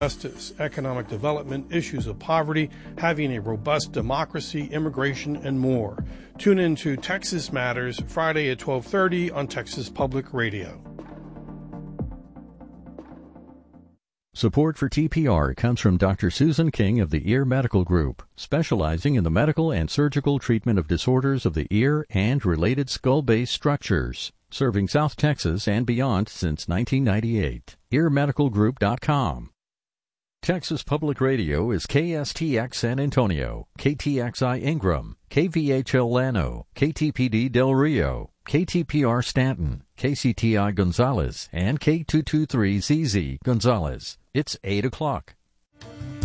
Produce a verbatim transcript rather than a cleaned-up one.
justice, economic development, issues of poverty, having a robust democracy, immigration, and more. Tune in to Texas Matters Friday at twelve thirty on Texas Public Radio. Support for T P R comes from Doctor Susan King of the Ear Medical Group, specializing in the medical and surgical treatment of disorders of the ear and related skull-base structures, serving South Texas and beyond since nineteen ninety-eight. ear medical group dot com. Texas Public Radio is K S T X San Antonio, K T X I Ingram, K V H L Llano, K T P D Del Rio, K T P R Stanton, K C T I Gonzales, and K two twenty-three Z Z Gonzales. It's eight o'clock.